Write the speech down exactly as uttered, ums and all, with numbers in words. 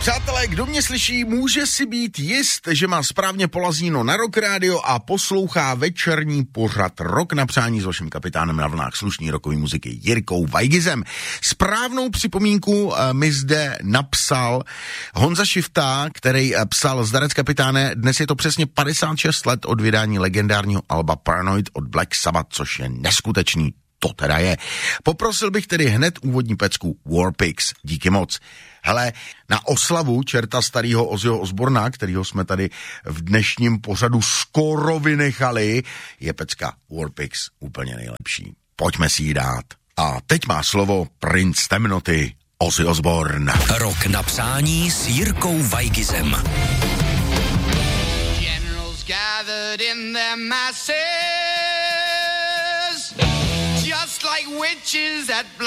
Přátelé, kdo mě slyší, může si být jist, že má správně polazíno na Rock Radio a poslouchá večerní pořad Rock na přání s vaším kapitánem na vlnách slušný rokový muziky Jirkou Vajgizem. Správnou připomínku uh, mi zde napsal Honza Šifta, který uh, psal: Zdarec kapitáne, dnes je to přesně padesát šest let od vydání legendárního alba Paranoid od Black Sabbath, což je neskutečný. To teda je. Poprosil bych tedy hned úvodní pecku Warpigs. Díky moc. Hele, na oslavu čerta starého Ozzyho Osborna, kterýho jsme tady v dnešním pořadu skoro vynechali, je pecka Warpigs úplně nejlepší. Pojďme si ji dát. A teď má slovo princ temnoty Ozzy Osbourne. Rock na přání s Jirkou Vajgizem. Generals gathered in their masses, just like witches at